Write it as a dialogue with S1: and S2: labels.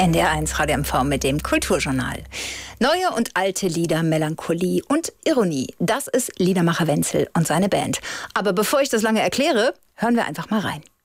S1: NDR1 Radio MV mit dem Kulturjournal. Neue und alte Lieder, Melancholie und Ironie. Das ist Liedermacher Wenzel und seine Band. Aber bevor ich das lange erkläre, hören wir einfach mal rein.